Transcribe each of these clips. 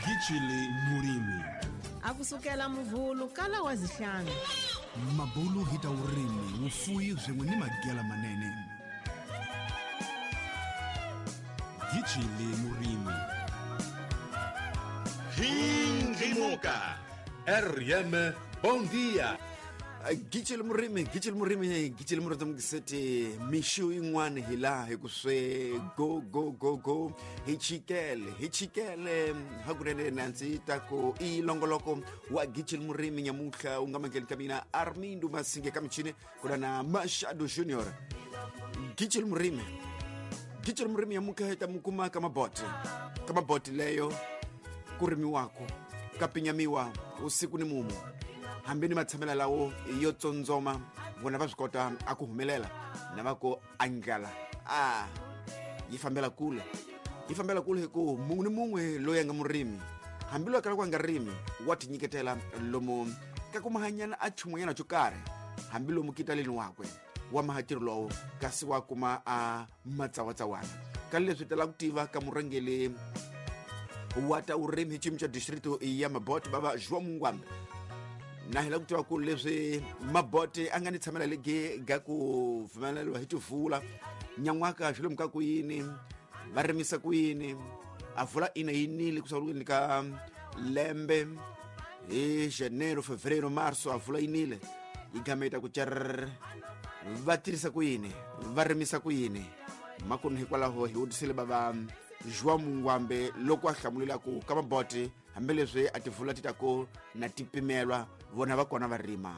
Gitshile Murimi. Akusukela Mvulu kala wazihlanu. Mabulu hita urimi ufuyi zwenwe ni magela manene. Gitshile Murimi. Ringimuka. RM, bom dia. Gitshile Murimi msete mishu ingwane hila hekuswe go hichikele hakurene nansi tako ilongoloko wa Gitshile Murimi nyamuka ungamangeli kabina Armindu Masinge kamichine kuna na Mashado Junior. Gitshile Murimi nyamuka heta mukuma kama boti leyo kurimi wako kapinyamiwa usiku ni mumu hambeni matsamela lawo yotsonzoma vona va swikota akuhumelela na vako angala yifambela kule hiku mungu ni mungwe loya nga murimi hambilo akala kwa nga rimi wati nyiketela lomo kakumahanyana achumwanyana chukare hambilo mukitalini wakwe wa mahatiro lowo kasi wakuma matsawatsawana kalile switala kutiva kamurangele wata urimi hichimu cha distrito ya maboti baba jwa mungwambe na hila kutewa kulezwe mabote angani tsamela lege gaku vumelelwa hituvula nyamwaka shule mka kuyini varemisa kuyini avula ina yinili kusaulukini ka lembe janeiro fevereiro marso avula inile igameta kuchar vatirisa kuyini varemisa kuyini makunu hikwalaho hiudisile baba jwa mungwambe loko ahlamulila ku kama bote hambelezwe ativula titako na tipimelwa vona vakona varima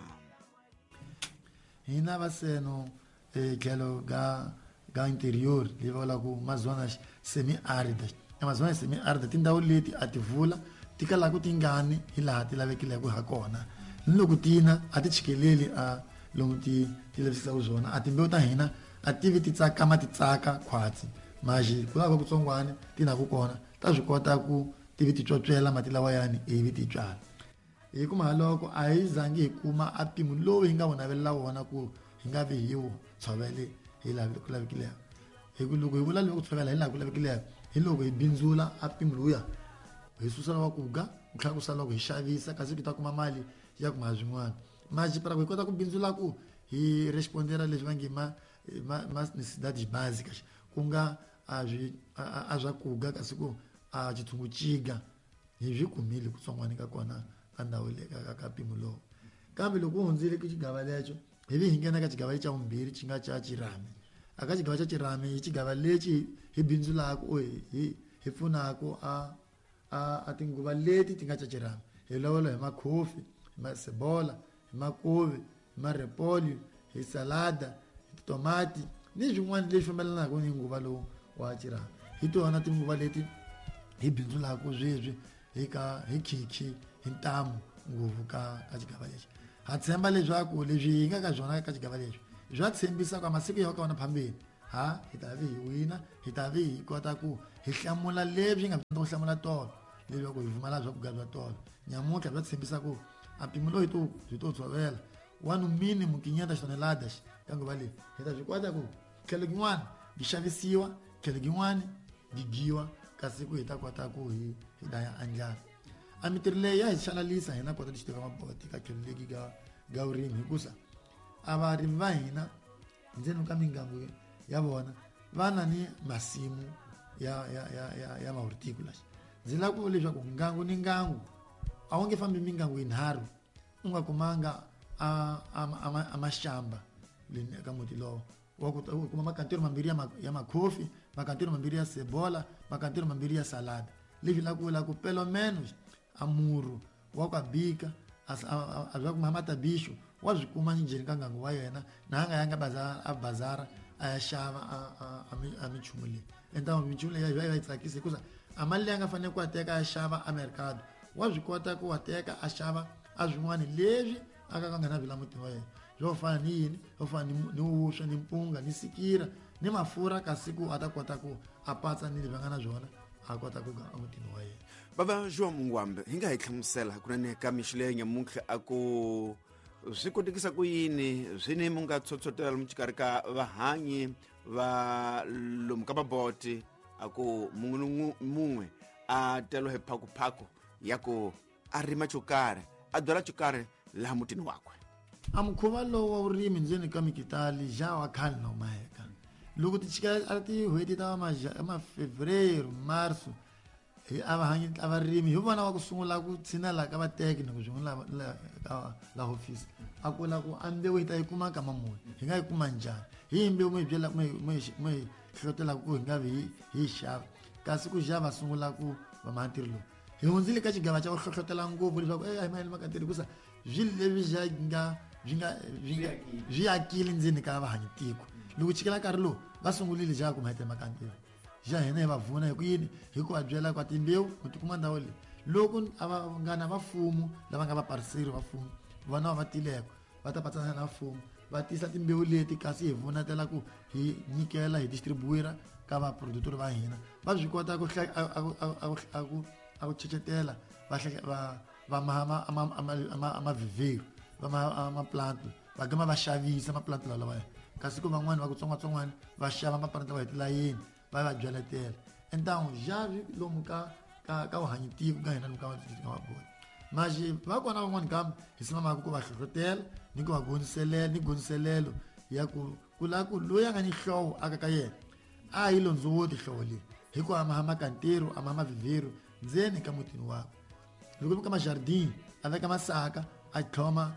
hina vaseno tlhelo ga interior livola ku mazonas semi-aridas amazonas semi-aridas tindhawu leti a tivula ti kalaku tingani hi laha ti lavekileko ha kona ni loko tina a ti chikeleli a lomu ti lavisisaka zona a timbewu ta hina a tivi ti tsakama ti tsaka khwatsi maji ku lava kutsongwane ti na ku kona ta swi kota ku tivi ti tswotswela mati lawayani ivi ti tswala hi kuma haloko a hi zangi hi kuma a mpimo lowu hi nga wu navelela wona ku hi nga vi hi wu tshovele hi laha ku lavekileko hi ku loko hi vula loko tshovela hi laha ku lavekileko hi loko hi bindzula a mpimo lowuya hi susela wakuga ku tlhela ku sala loko hi xavisa kasi hi ta kuma mali ya kuma swin'wana maji para ku hi kota ku bindzula ku hi respondera leswi va nge mas necessidades básicas ku nga a swakuga kasi ku a chitshungu chiga hi swi kumile kutsongwana ka kona ka ndhawu le ka mpimo lowu kambe loko u hundzile ku xigava lecho hi vi hi nghena ka xigava lexa vumbirhi xi nga xa chirami aka xigava xa chirami hi xigava lexi hi bindzulaka hi pfunaka a tinguva leti ti nga xa chirami hi lovolo hi makhofi hi masebola hi makovi hi marepolio hi salada hi titomati ni swin'wana leswi fambelanaka ni nguva lowu wa chirami hi tona tinguva leti hi bindzulaka sweswi hi khikhi hi ntamu ngopfu ka xigava lexi ha tshemba leswaku leswi hi nga ka swona ka xigava lexi swa tshembisa ka masiku ya ka wona phambeni hi ta vi hi wina hi ta vi hi kota ku hi hlamula lebyi nga ta ku hlamula tolo leswi ku hi vumala swa ku gazwa tolo nyamutlha swa tshembisa ku a mpimo lowu hi to tshovela wanu mínimo 500 toneladas ka nguva leyi hi ta swi kota ku tlhelo kin'wana gi xavisiwa tlhelo kin'wana gi giwa kasi ku hi ta kota ku hi daya andlala a mitirho leyi ya hi xalalisa hina kota ti xiteka maboti ka tlhelo leki ga vurimi hikusa a varimi va hina ndzeni ka minghangu ya vona vana ni masimu ya mahorticulture ndzi lava ku leswaku ngangu ni ngangu a wu nge fambi minghangu yinharhu u nga kumanga a maxamba leni eka muti lowo wa ku kuma makantiro mambirhi ya makhofi makantiro mambirhi ya sebola makantiro mambirhi ya salada leswi la ku pelo menos a murhu wa ku bika a swa ku mama tabisho wa swi kuma njheni ka ngangu wa yena na nga yanga bazara a ya xava a minchumu leyi enta minchumu leyi ya yi tsakisa hikusa a mali leyi a nga fanele ku a teka a xava a mercado wa swi kota ku a teka a xava a swin'wana leswi a ka nga na vila mutini wa yena swo fana ni yini swo fana ni wuswa ni mpunga ni sikira ni mafurha kasi ku a ta kota ku a patsa ni leswi a nga na swona a kota ku ga mutini wa yena baba jwa mungwambe hi nga hi hlamusela kunene ka mixile nyamutlha a ku swi kotekisa ku yini zwini mu nga tsotsotela lomu xikarhi ka vahanyi va lomu ka maboti a ku mungwe a telo he phakuphaku ya ku a rima chukari a byala chukari laha mutini wakwe. A mukhuva lowu wa vurimi ndzeni ka Mikitali ja wa khale na humeka loko ti chika a ti hweti ta Mafebureru Marso a varimi hi vona va ku sungula ku tshinela ka vatekniki swin'wana la hofisi a kula ku a mbewu hi ta yi kuma kama muni hi nga yi kuma njhani hi mbewu mo hi hlohlotela ku hi nga vi hi xava kasi ku ja va sungula ku va mantirho lowu hi hundzile ka xigava xa ku hlohlotela ngopfu leswaku a hi mayeni makantirho hikusa zwilo leswi byi akile ndzeni ka vahanyitiko loko chikela nkarhi lowu va sungulile ja ku maheta makantirho ja hina hi va vuna hi ku yini hi ku va byela ku timbewu ku tikuma ndhawu leyi loko a va nga na vafumo lava nga va pariseri va mfumo vona va tileko va ta patsana na mfumo va tisa timbewu leti kasi hi vunatela ku hi nyikela hi distribuira ka vaproductori va hina va swi kota ku chechetela va maha amavhivheru va maha amaplanti va gama va xavisa maplanti lalawaya kasi ku van'wani va ku tsongwatsongwani va xava maplanti va hi tilayeni va va byaletela entangu javi lomu ka vuhanyitiko ka hina lomu ka mabodi maji va kona van'wani kambe hi simamaka ku va hlohlotela ni ku va gondiselelo ya ku la ku loyi a nga ni hlowo aka ka yena a hi londzoti hlowo leyi hi ku amaha makantirho amaha mavhivheru ndzeni ka mutini wakwe loko ka majardini a veka masaka a tlhoma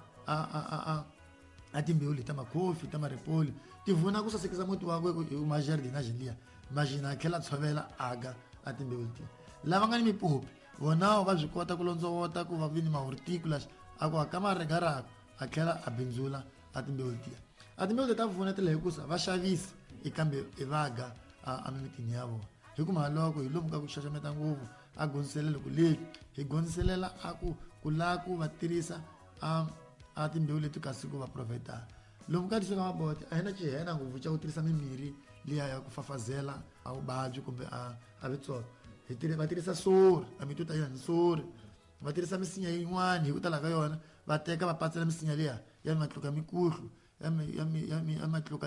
a timbewu leti ta makhofi ta maripoli ti vuna ku sasekisa muti wakwe hi majardini a xinliya majina a tlhela tshovela aga a timbewu leti lava nga ni mipopi vonawo va swi kota ku londzowota ku va vini mahorticulars a ku aka marega rako a tlhela a bindzula a timbewu letiya a timbewu leti ta vunetela hikusa va xavisa ikambe i vaga a mimitini ya vona hi ku mahaloko hi lomu ka ku xaxameta ngopfu a gondiselelo ku leyi hi gondiselela a ku la ku va tirhisa a timbewu leti kasi ku va profetara lomu ka tixo ka maboti a hi na xihena ngopfu xa ku tirhisa mimirhi liya ya ku fafazela a vuvabyi kumbe a vitsolo va tirhisa sori a mito ta yona sori va tirhisa misinya yin'wana hi ku tala ka yona va teka va patsela misinya liya ya matluka ya mikuhlu ya matluka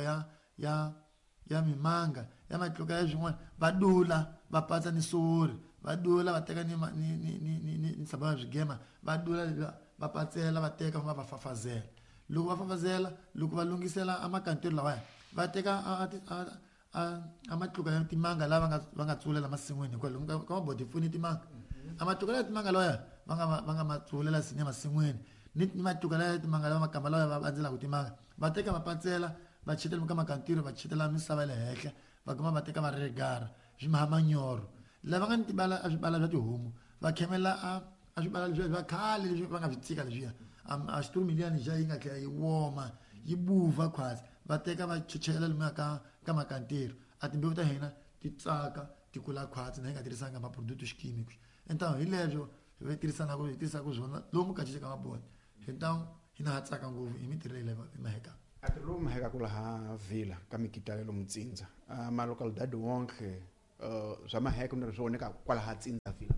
ya mimanga ya matluka ya swin'wana va dula va patsa ni sori va dula va teka ni saba ya swigema va dula va patsela va teka va fafazela loko va fafazela loko va lungisela amakantiro lawaya va teka amatluka ya timanga lava va nga tsulela masin'wini hikuva lomu ka mabodi pfuni timanga amatluka ya timanga lawaya va nga matsulela sini masin'wini ni matluka ya timanga lava makamba lawaya va vandzela ku timanga va teka va patsela va chetela ka makantiro va chetela misava le henhla va kuma va teka va regara swi maha manyoro lava nga ni tibala a swibala swa tihomu va khemela a swibala leswi va khale leswi va nga swi tshika leswiya a xitulu miliyani xa yi nga tlhela yi woma yi buva khwasi va teka va chechela lomuya ka makantiro a timbewu ta hina ti tsaka ti kula khwatsi na hi nga tirhisanga maproducti xikimiku entangu hi leswo hi tirhisaka swona lomu ka chiche ka mabodi entangu hi na ha tsaka ngopfu hi mitirho leyi hi mahekaka atirhi lowu mahekaka laha vhila ka Mikitali lomu Ntsindza malokalidadi wonke swa maheka ni swi voneka kwalaha Ntsindza vhila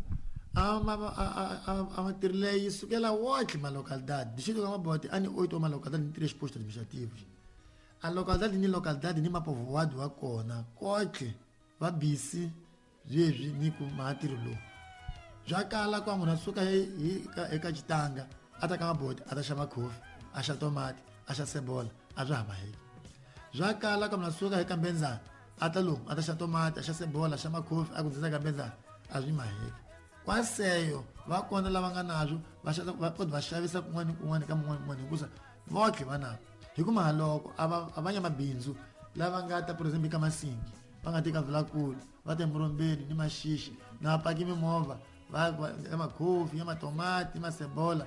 amatirho leyi sukela wotlhe malokalidadi dixito ka mabodi a ni 8 wa malokalidadi ni tirhe xiposto administrativo a localidade ni localidade ni mapovoado wa kona kotlhe va bisi byebyi ni ku matirho lowu bya kala kwa munhu a suka eka xitanga a ta ka mabodi a ta xa makhofi a xa tomati a xa sebola a byi hamaheki bya kala kwa munhu a suka eka mbenzana a ta lomu a ta xa tomati a xa sebola a xa makhofi a ku ndzisa ka mbenzana a byi maheki kwaseyo va kona lava nga nazwo va xavisa kun'wana ka mun'wana hikusa votlhe va navo hi ku mahaloko a vanyamabindzu lava nga ta por exemplo ka masingi va nga teka vilakulu va ta emurombeni ni maxixi na vapaki mimovha ya makhofi ya matomati masebola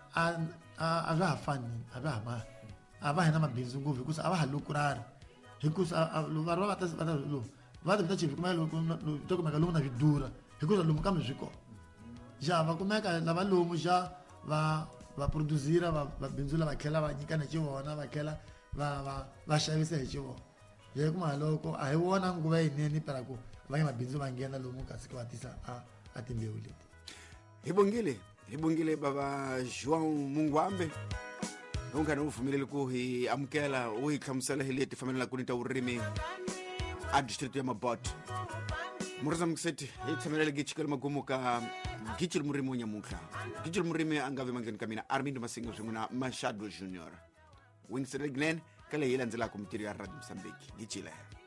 a swa ha fanini a va hi na mabindzu ngopfu hikusa a va ha lukurari hikusa vanhu va ta chivi kumeka to kumeka lomu na swi durha hikusa lomu kambe swi kona ja va kumeka lava lomu ja va produzira va bindzula va tlhela va nyikana hi vona va tlhela va xavisa hi vona hi kuma loko a hi wona nguva yinene pera ku vanyamabindzu va nghena lomu kasi ku va tisa a timbewu leti hi bongile baba João Mungwambe u nga ni u pfumeleli ku hi amukela u hi hlamusela hi leti fanelaka ku ni ta vurimi a district ya Maboti murza mkseti itsamelele gichikal magumu ka gichil murimi nyamuka gichil murimi angave mangeni kamina Armindo Masinga zimuna Machado Junior Wingston Glen kale ilanzela kumtiri ya Radio Msambiki gichile